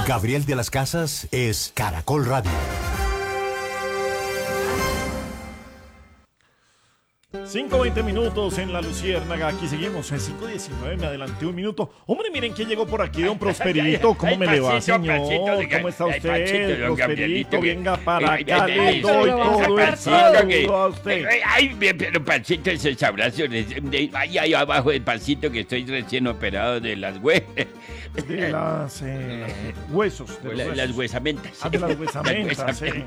Gabriel de las Casas es Caracol Radio. 5:20 minutos en La Luciérnaga. Aquí seguimos en 5:19. Me adelanté un minuto. Hombre, miren quién llegó por aquí, don Prosperito. ¿Cómo me le va, señor? ¿Cómo está usted, Prosperito? Venga para acá, le doy todo el saludo a usted. Ay, pero Pancito, esos abrazos. Ay, ahí abajo del Pancito, que estoy recién operado de las De las huesos. De los las huesos. huesamentas. Ah, de las huesamentas, sí.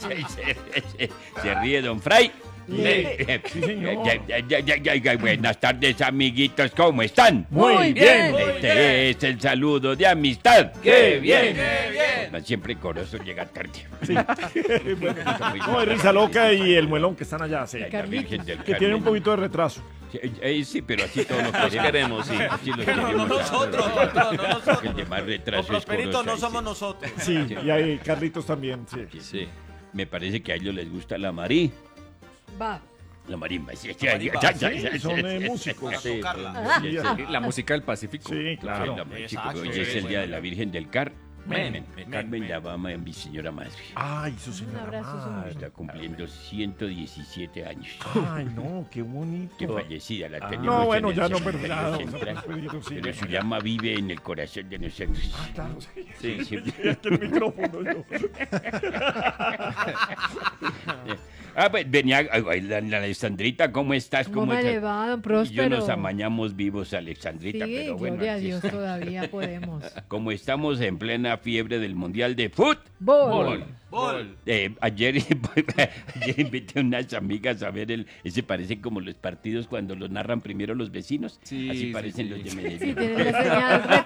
Se ríe don Fray. Sí, señor. Buenas tardes, amiguitos, ¿cómo están? Muy bien. Este es el saludo de amistad. ¡Qué bien! No siempre coroso llega tarde. Sí. Bueno, no, es Risa Loca y el Muelón que están allá, sí. La Virgen del Que tiene un Carmen. poquito de retraso. Sí, pero así todos los queremos, sí. Así los queremos. No nosotros, no nosotros. El de más retraso es Prosperito Corozo, no ahí somos sí. nosotros. Sí, y ahí Carlitos también, sí. Sí. Me parece que a ellos les gusta la marí. Va. La marimba. Sí, marimba, Sí, son músicos. Sí, tocarla. Sí, La música del Pacífico. sí, claro. Exacto. Hoy es el día de la Virgen del Carmen. Men. Carmen, la mamá de mi señora madre. Ay, su Un señora abrazo, su madre. Está cumpliendo 117 años. Ay, no, qué bonito. Que fallecida la tenemos. No, bueno, en el ya no, cementerio pero ya, central. Prosperito, sí. Pero su llama vive en el corazón de nosotros. Ah, claro, sí. Sí, siempre. Sí, aquí el micrófono, yo. Pues venía, la Alexandrita, ¿cómo estás? ¿Cómo me estás? le va, don Y yo Próspero? nos amañamos vivos, Alexandrita, Sí, pero bueno. gloria a así Dios, es. todavía podemos. Como estamos en plena fiebre del Mundial de Fútbol. Bol. Ayer invité a unas amigas a ver ese parece como los partidos cuando los narran primero los vecinos. Sí, Así sí, parecen sí. los de Medellín. Sí, tiene la señal